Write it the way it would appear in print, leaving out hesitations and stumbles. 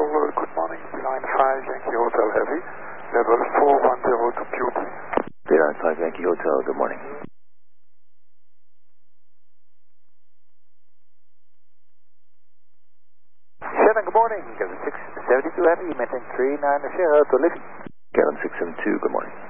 good morning, line 5 Yankee Hotel Heavy, level 410 to Cube. Line 5 Yankee Hotel, good morning. 7, good morning, Kevin 672 Heavy, maintain 39 Sierra to Living. Kevin 672, good morning.